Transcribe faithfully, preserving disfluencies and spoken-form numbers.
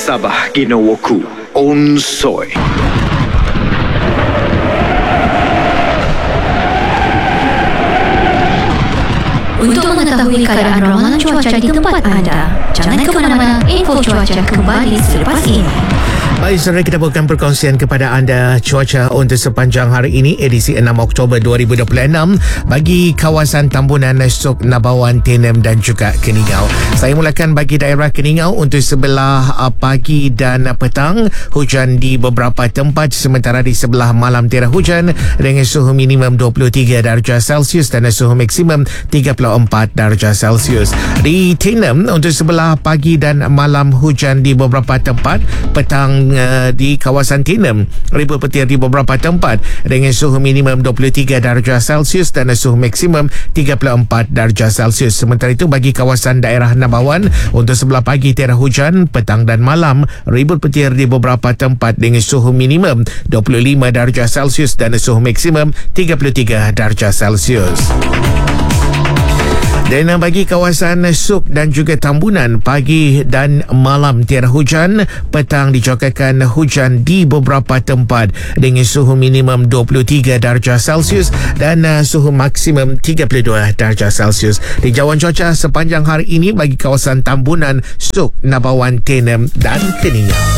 Sabah Ginawaku Onsoi. Untuk mengetahui keadaan ramalan cuaca di tempat anda, jangan ke mana-mana, info cuaca kembali selepas ini. Baik, saudara, kita bawakan perkongsian kepada anda cuaca untuk sepanjang hari ini, edisi enam Oktober dua ribu dua puluh enam bagi kawasan Tambunan, Stok, Nabawan, Tenem dan juga Keningau. Saya mulakan bagi daerah Keningau untuk sebelah uh, pagi dan uh, petang, hujan di beberapa tempat, sementara di sebelah malam tiada hujan dengan suhu minimum dua puluh tiga darjah Celsius dan suhu maksimum tiga puluh empat darjah Celsius. Di Tenem untuk sebelah pagi dan malam hujan di beberapa tempat, petang uh, di kawasan Tenem ribut petir di beberapa tempat dengan suhu minimum dua puluh tiga darjah Celsius dan suhu maksimum tiga puluh empat darjah Celsius. Sementara itu bagi kawasan daerah Nabawan untuk sebelah pagi tiada hujan, petang dan malam ribut petir di beberapa tempat dengan suhu minimum dua puluh lima darjah Celsius dan suhu maksimum tiga puluh tiga darjah Celsius. Dan bagi kawasan Suk dan juga Tambunan, pagi dan malam tiada hujan, petang dicatatkan hujan di beberapa tempat dengan suhu minimum dua puluh tiga darjah Celsius dan uh, suhu maksimum tiga puluh dua darjah Celsius. Di jauhan cuaca sepanjang hari ini bagi kawasan Tambunan, Suk, Nabawan, Tenem dan Keningau.